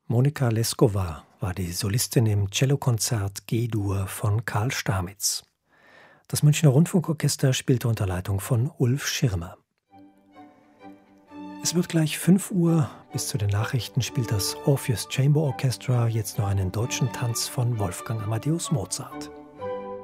Monika Leskowa war die Solistin im Cellokonzert G-Dur von Karl Stamitz. Das Münchner Rundfunkorchester spielte unter Leitung von Ulf Schirmer. Es wird gleich 5 Uhr. Bis zu den Nachrichten spielt das Orpheus Chamber Orchestra jetzt noch einen deutschen Tanz von Wolfgang Amadeus Mozart.